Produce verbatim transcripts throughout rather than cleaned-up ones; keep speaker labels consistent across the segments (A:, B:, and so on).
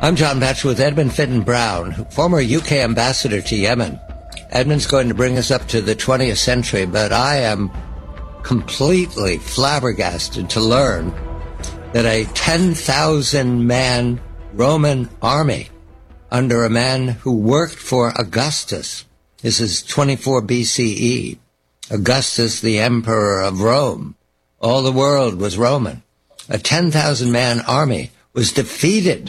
A: I'm John Batchelor with Edmund Fitton Brown, former U K ambassador to Yemen. Edmund's going to bring us up to the twentieth century, but I am completely flabbergasted to learn that a ten thousand man Roman army under a man who worked for Augustus, this is twenty-four B C E, Augustus, the emperor of Rome, all the world was Roman. A ten thousand man army was defeated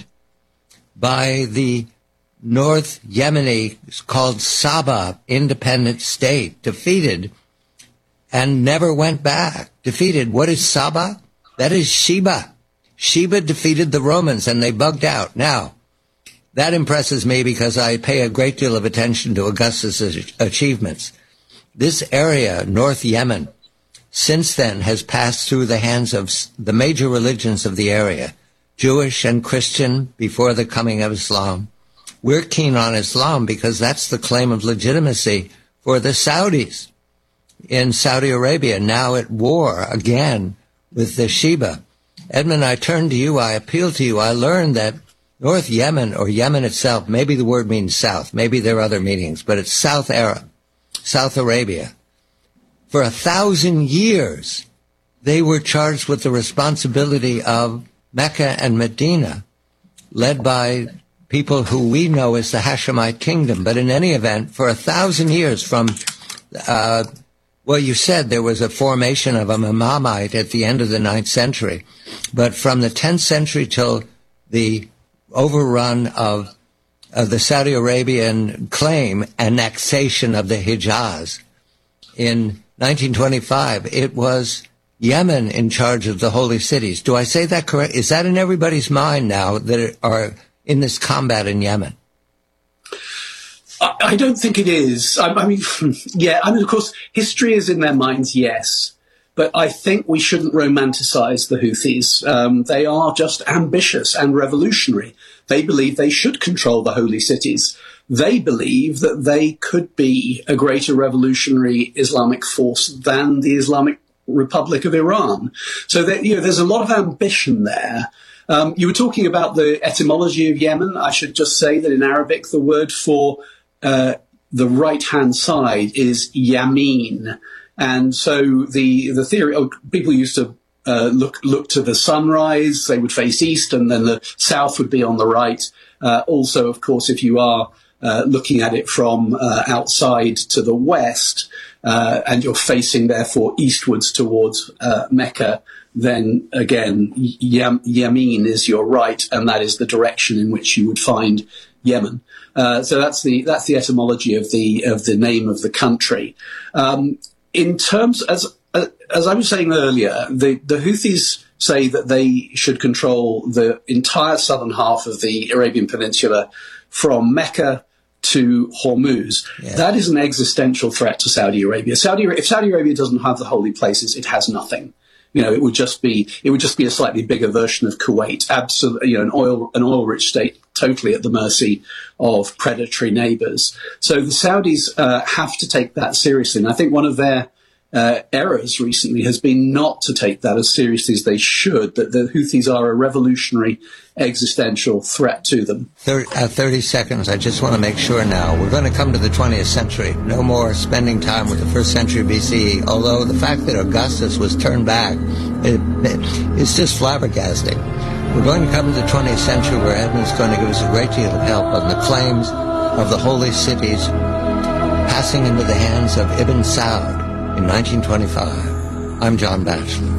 A: by the North Yemeni, called Saba, independent state, defeated and never went back. Defeated. What is Saba? That is Sheba. Sheba defeated the Romans and they bugged out. Now, that impresses me because I pay a great deal of attention to Augustus' achievements. This area, North Yemen, since then has passed through the hands of the major religions of the area, Jewish and Christian before the coming of Islam. We're keen on Islam because that's the claim of legitimacy for the Saudis in Saudi Arabia, now at war again with the Sheba. Edmund, I turn to you, I appeal to you. I learned that North Yemen, or Yemen itself, maybe the word means south, maybe there are other meanings, but it's South Arab, South Arabia. For a thousand years, they were charged with the responsibility of Mecca and Medina, led by people who we know as the Hashemite kingdom. But in any event, for a thousand years from, uh, well, you said there was a formation of a Imamite at the end of the ninth century. But from the tenth century till the overrun of, of the Saudi Arabian claim, annexation of the Hijaz, in nineteen twenty-five, it was Yemen in charge of the holy cities. Do I say that correct? Is that in everybody's mind now that are in this combat in Yemen?
B: I don't think it is. I, I mean, yeah, I mean, of course, history is in their minds, yes. But I think we shouldn't romanticize the Houthis. Um, they are just ambitious and revolutionary. They believe they should control the holy cities. They believe that they could be a greater revolutionary Islamic force than the Islamic Republic of Iran. So that, you know, there's a lot of ambition there. Um, you were talking about the etymology of Yemen. I should just say that in Arabic, the word for uh, the right-hand side is yamin. And so the the theory, oh, people used to uh, look look to the sunrise. They would face east, and then the south would be on the right. Uh, also, of course, if you are uh, looking at it from uh, outside to the west, uh, and you're facing, therefore, eastwards towards uh, Mecca, then again, Yam- Yamin is your right, and that is the direction in which you would find Yemen. Uh, so that's the that's the etymology of the of the name of the country. Um, In terms, as as I was saying earlier, the, the Houthis say that they should control the entire southern half of the Arabian Peninsula from Mecca to Hormuz. Yeah. That is an existential threat to Saudi Arabia. Saudi, if Saudi Arabia doesn't have the holy places, it has nothing. You know, it would just be it would just be a slightly bigger version of Kuwait. Absolutely, you know, an oil an oil rich state, totally at the mercy of predatory neighbours. So the Saudis uh, have to take that seriously, and I think one of their uh, errors recently has been not to take that as seriously as they should. That the Houthis are a revolutionary, existential threat to them.
A: thirty, uh, thirty seconds. I just want to make sure now. We're going to come to the twentieth century. No more spending time with the first century B C E, although the fact that Augustus was turned back, it, it, it's just flabbergasting. We're going to come to the twentieth century where Edmund's going to give us a great deal of help on the claims of the holy cities passing into the hands of Ibn Saud in nineteen twenty-five. I'm John Batchelor.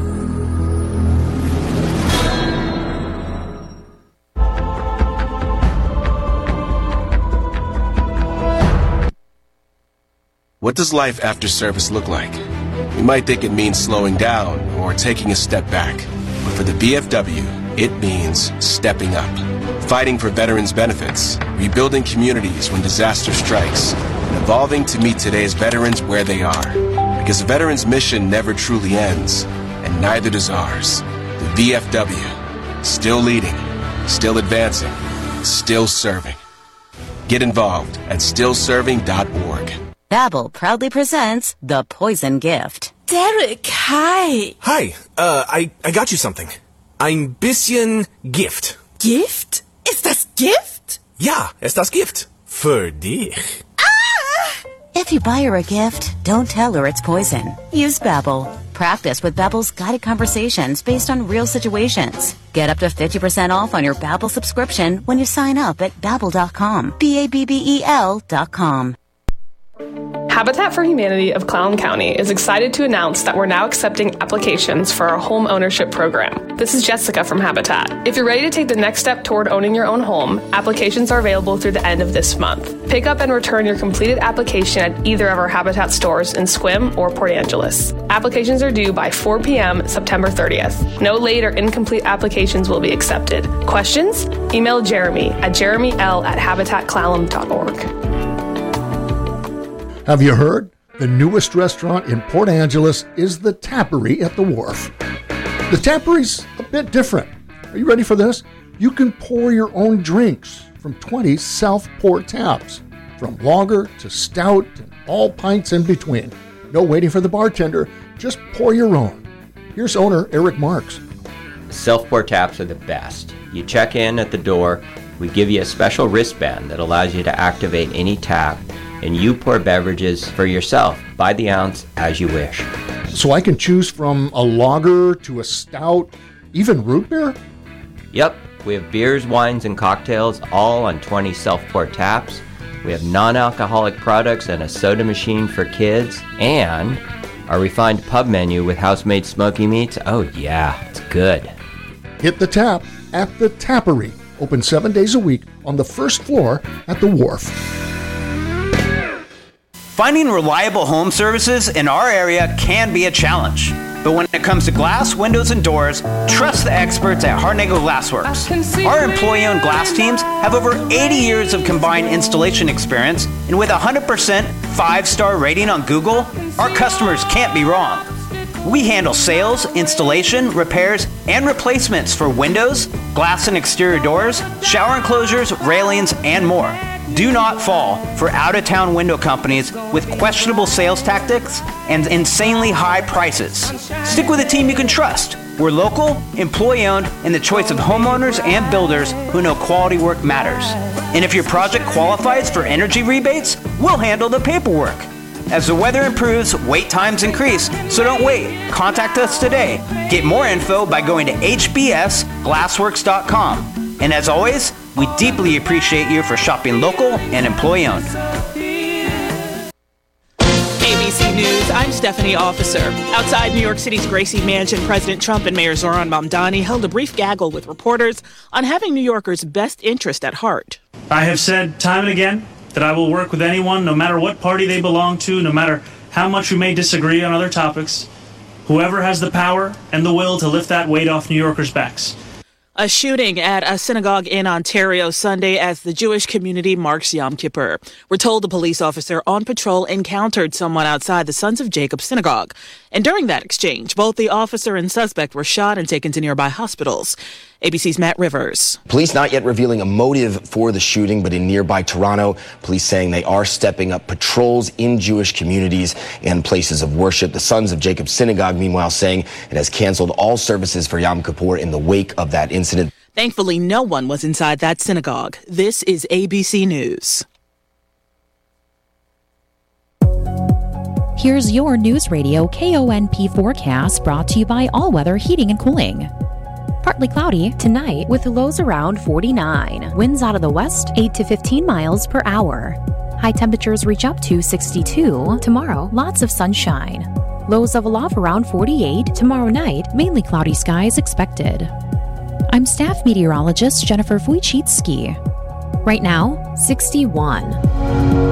C: What does life after service look like? You might think it means slowing down or taking a step back. But for the B F W, it means stepping up. Fighting for veterans' benefits, rebuilding communities when disaster strikes, and evolving to meet today's veterans where they are. Because the veterans' mission never truly ends, and neither does ours. The V F W, still leading, still advancing, still serving. Get involved at still serving dot org.
D: Babbel proudly presents The Poison Gift.
E: Derek, hi.
F: Hi, uh, I, I got you something. Ein bisschen Gift.
E: Gift? Ist das Das Gift?
F: Ja, es ist das Gift. Für dich.
D: If you buy her a gift, don't tell her it's poison. Use Babbel. Practice with Babbel's guided conversations based on real situations. Get up to fifty percent off on your Babbel subscription when you sign up at babbel dot com. B A B B E L dot com.
G: Habitat for Humanity of Clallam County is excited to announce that we're now accepting applications for our home ownership program. This is Jessica from Habitat. If you're ready to take the next step toward owning your own home, applications are available through the end of this month. Pick up and return your completed application at either of our Habitat stores in Sequim or Port Angeles. Applications are due by four p.m. September thirtieth. No late or incomplete applications will be accepted. Questions? Email Jeremy at jeremy l at habitat clallam dot org.
H: Have you heard? The newest restaurant in Port Angeles is the Tappery at the Wharf. The Tappery's a bit different. Are you ready for this? You can pour your own drinks from twenty self-pour taps, from lager to stout and all pints in between. No waiting for the bartender, just pour your own. Here's owner Eric Marks.
I: Self-pour taps are the best. You check in at the door, we give you a special wristband that allows you to activate any tap, and you pour beverages for yourself by the ounce as you wish.
H: So I can choose from a lager to a stout, even root beer?
I: Yep, we have beers, wines, and cocktails all on twenty self-pour taps. We have non-alcoholic products and a soda machine for kids, and our refined pub menu with house-made smoky meats. Oh yeah, it's good.
H: Hit the tap at the Tappery, open seven days a week on the first floor at the Wharf.
J: Finding reliable home services in our area can be a challenge. But when it comes to glass, windows, and doors, trust the experts at Hartnagel Glassworks. Our employee-owned glass teams have over eighty years of combined installation experience, and with a one hundred percent five-star rating on Google, our customers can't be wrong. We handle sales, installation, repairs, and replacements for windows, glass and exterior doors, shower enclosures, railings, and more. Do not fall for out-of-town window companies with questionable sales tactics and insanely high prices. Stick with a team you can trust. We're local, employee-owned, and the choice of homeowners and builders who know quality work matters. And if your project qualifies for energy rebates, we'll handle the paperwork. As the weather improves, wait times increase, so don't wait. Contact us today. Get more info by going to h b s glassworks dot com. And as always, we deeply appreciate you for shopping local and employee-owned.
E: A B C News, I'm Stephanie Officer. Outside New York City's Gracie Mansion, President Trump and Mayor Zohran Mamdani held a brief gaggle with reporters on having New Yorkers' best interest at heart.
K: I have said time and again that I will work with anyone, no matter what party they belong to, no matter how much we may disagree on other topics, whoever has the power and the will to lift that weight off New Yorkers' backs.
E: A shooting at a synagogue in Ontario Sunday as the Jewish community marks Yom Kippur. We're told the police officer on patrol encountered someone outside the Sons of Jacob synagogue. And during that exchange, both the officer and suspect were shot and taken to nearby hospitals. A B C's Matt Rivers.
L: Police not yet revealing a motive for the shooting, but in nearby Toronto, police saying they are stepping up patrols in Jewish communities and places of worship. The Sons of Jacob Synagogue, meanwhile, saying it has canceled all services for Yom Kippur in the wake of that incident.
E: Thankfully, no one was inside that synagogue. This is A B C News.
M: Here's your News Radio K O N P forecast brought to you by All Weather Heating and Cooling. Partly cloudy tonight with lows around forty-nine. Winds out of the west, eight to fifteen miles per hour. High temperatures reach up to sixty-two. Tomorrow, lots of sunshine. Lows level off around forty-eight. Tomorrow night, mainly cloudy skies expected. I'm staff meteorologist Jennifer Wojcicki. Right now, sixty-one.